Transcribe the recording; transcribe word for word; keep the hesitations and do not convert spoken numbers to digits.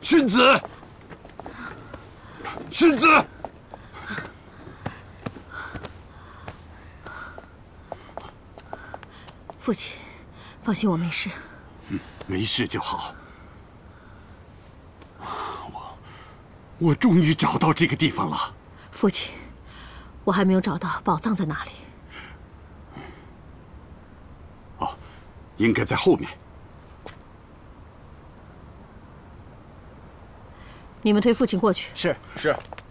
荀子，荀子， 父亲，放心，我没事。 嗯，没事就好。我，我终于找到这个地方了。 父亲，我还没有找到宝藏在哪里。 哦，应该在后面。 你们推父亲过去。 是是。